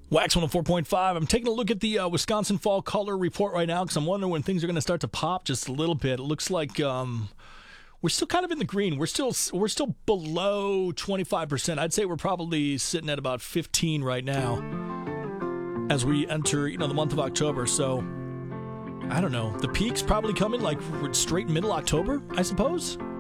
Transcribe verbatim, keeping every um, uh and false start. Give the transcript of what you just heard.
Wax one oh four point five. I'm taking a look at the uh, Wisconsin Fall Color Report right now because I'm wondering when things are going to start to pop just a little bit. It looks like um, we're still kind of in the green. We're still we're still below twenty-five percent. I'd say we're probably sitting at about fifteen right now as we enter, you know, the month of October. So I don't know. The peak's probably coming like straight middle October, I suppose.